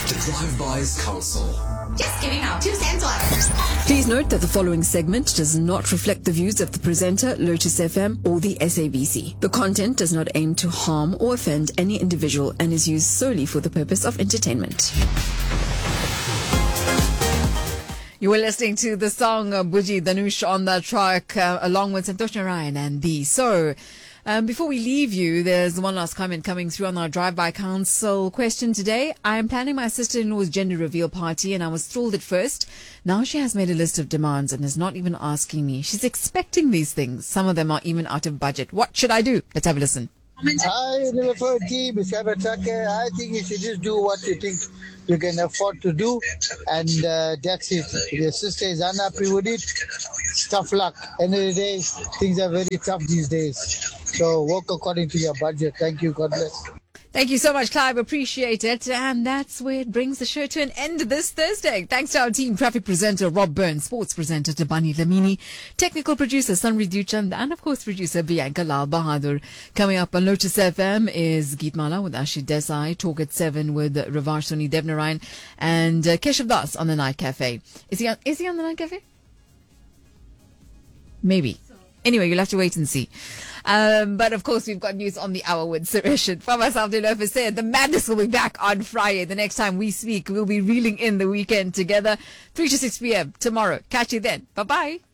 The Drive-Bys Council. Just giving out 2 cents worth. Please note that the following segment does not reflect the views of the presenter, Lotus FM, or the SABC. The content does not aim to harm or offend any individual and is used solely for the purpose of entertainment. You were listening to the song Buji Dhanush on the track along with Santosh Narayan and the. So, before we leave you, there's one last comment coming through on our Drive-By Council question today. I am planning my sister-in-law's gender reveal party and I was thrilled at first. Now she has made a list of demands and is not even asking me. She's expecting these things. Some of them are even out of budget. What should I do? Let's have a listen. I think you should just do what you think you can afford to do, and that's it. If your sister is unhappy with it, tough luck. End of the day, things are very tough these days. So work according to your budget. Thank you. God bless. Thank you so much, Clive. Appreciate it. And that's where it brings the show to an end this Thursday. Thanks to our team, traffic presenter Rob Burns, sports presenter Tabani Lamini, technical producer Sanri Duchand, and of course producer Bianca Lal Bahadur. Coming up on Lotus FM is Geetmala with Ashit Desai, Talk at 7 with Ravar Soni Devnarayan, and Keshav Das on the Night Cafe. Is he on the Night Cafe? Maybe. Anyway, you'll have to wait and see. But of course, we've got news on the hour with Suresh. For myself, Dilofa said, the madness will be back on Friday. The next time we speak, we'll be reeling in the weekend together. 3 to 6 p.m. tomorrow. Catch you then. Bye-bye.